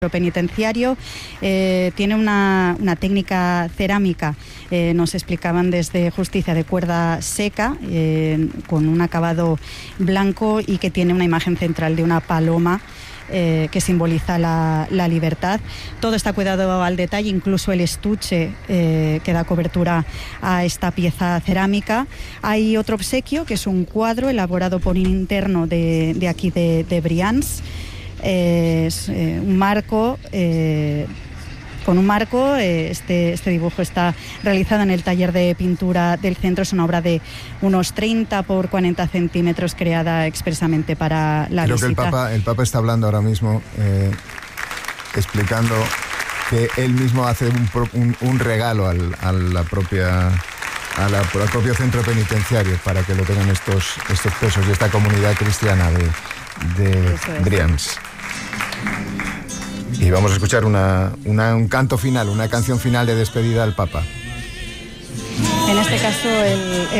penitenciario. Tiene una técnica cerámica, nos explicaban desde Justicia, de cuerda seca, con un acabado blanco y que tiene una imagen central de una paloma que simboliza la libertad. Todo está cuidado al detalle, incluso el estuche que da cobertura a esta pieza cerámica. Hay otro obsequio que es un cuadro elaborado por un interno de aquí de Brians. Es un marco, con un marco. Este dibujo está realizado en el taller de pintura del centro. Es una obra de unos 30 por 40 centímetros, creada expresamente para la visita. Creo que el Papa está hablando ahora mismo, explicando que él mismo hace un regalo al propio centro penitenciario para que lo tengan estos presos de esta comunidad cristiana de Brians. Y vamos a escuchar un canto final, una canción final de despedida al Papa. En este caso, el